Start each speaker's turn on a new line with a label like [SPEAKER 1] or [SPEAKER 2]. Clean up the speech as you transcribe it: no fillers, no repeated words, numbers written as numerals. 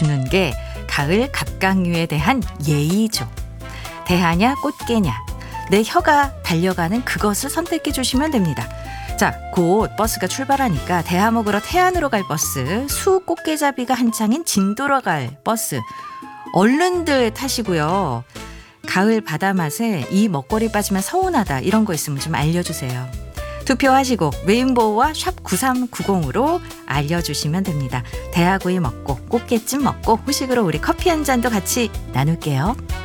[SPEAKER 1] 주는 게 가을 갑각류에 대한 예의죠. 대하냐 꽃게냐 내 혀가 달려가는 그것을 선택해 주시면 됩니다. 자, 곧 버스가 출발하니까 대하 먹으러 태안으로 갈 버스, 수 꽃게잡이가 한창인 진도로 갈 버스 얼른들 타시고요. 가을 바다 맛에 이 먹거리 빠지면 서운하다 이런 거 있으면 좀 알려주세요. 투표하시고 레인보우와 샵 9390으로 알려주시면 됩니다. 대하구이 먹고 꽃게찜 먹고 후식으로 우리 커피 한 잔도 같이 나눌게요.